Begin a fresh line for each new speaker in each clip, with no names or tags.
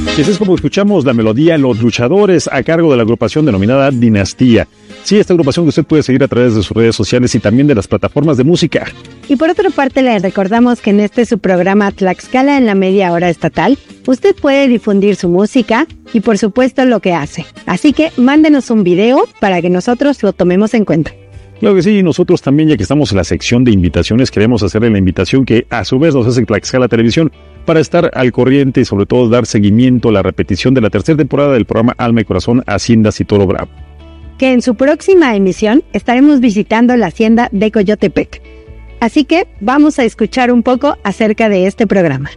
Y así es como escuchamos la melodía Los Luchadores a cargo de la agrupación denominada Dinastía. Sí, esta agrupación que usted puede seguir a través de sus redes sociales y también de las plataformas de música.
Y por otra parte, le recordamos que en este su programa Tlaxcala en la media hora estatal, usted puede difundir su música y por supuesto lo que hace. Así que mándenos un video para que nosotros lo tomemos en cuenta.
Claro que sí, nosotros también, ya que estamos en la sección de invitaciones, queremos hacerle la invitación que a su vez nos hace Tlaxcala Televisión para estar al corriente y sobre todo dar seguimiento a la repetición de la tercera temporada del programa Alma y Corazón Haciendas y Toro Bravo.
Que en su próxima emisión estaremos visitando la hacienda de Coyotepec. Así que vamos a escuchar un poco acerca de este programa.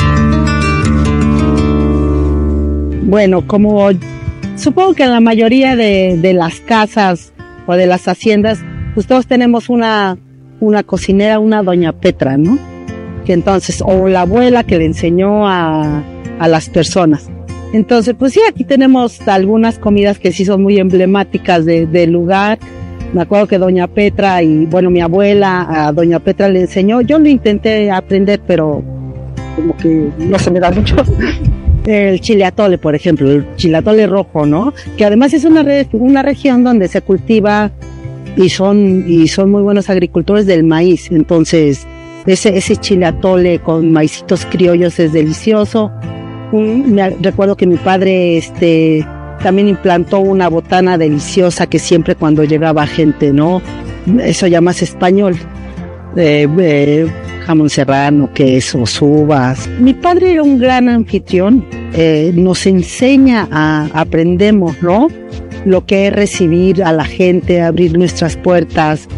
Bueno, como supongo que en la mayoría de las casas o de las haciendas, pues todos tenemos una cocinera, una doña Petra, ¿no? Que entonces, o la abuela que le enseñó a las personas. Entonces, pues sí, aquí tenemos algunas comidas que sí son muy emblemáticas del lugar. Me acuerdo que doña Petra y, bueno, mi abuela a doña Petra le enseñó. Yo lo intenté aprender, pero como que no se me da mucho. El chile atole, por ejemplo, el chile atole rojo, ¿no? Que además es una región donde se cultiva y son muy buenos agricultores del maíz. Entonces, ese chile atole con maicitos criollos es delicioso. Recuerdo que mi padre también implantó una botana deliciosa que siempre cuando llegaba gente, ¿no? Eso ya más español. Jamón serrano, quesos, uvas. Mi padre era un gran anfitrión, nos enseña aprendemos, ¿no? Lo que es recibir a la gente, abrir nuestras puertas.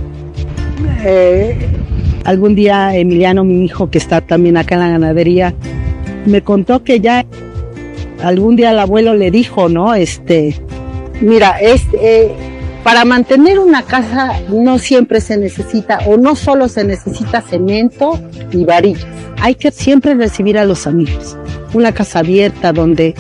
Algún día Emiliano, mi hijo, que está también acá en la ganadería, me contó que ya algún día el abuelo le dijo, ¿no? Mira, para mantener una casa no siempre se necesita, o no solo se necesita cemento y varillas. Hay que siempre recibir a los amigos. Una casa abierta donde